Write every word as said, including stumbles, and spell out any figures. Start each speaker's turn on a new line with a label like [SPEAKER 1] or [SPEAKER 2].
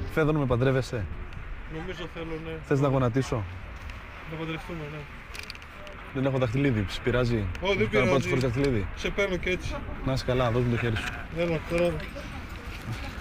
[SPEAKER 1] Φέδωνο, με παντρεύεσαι?
[SPEAKER 2] Νομίζω θέλω, ναι.
[SPEAKER 1] Θες να γονατίσω?
[SPEAKER 2] Να παντρευτούμε, ναι.
[SPEAKER 1] Δεν έχω δαχτυλίδι, σε πειράζει?
[SPEAKER 2] Ω, δεν
[SPEAKER 1] Κάνω πρώτος
[SPEAKER 2] πειράζει.
[SPEAKER 1] χωρίς δαχτυλίδι.
[SPEAKER 2] Σε παίρνω και έτσι.
[SPEAKER 1] Να είσαι καλά, δώσ' μου το χέρι σου.
[SPEAKER 2] Έλα, τώρα.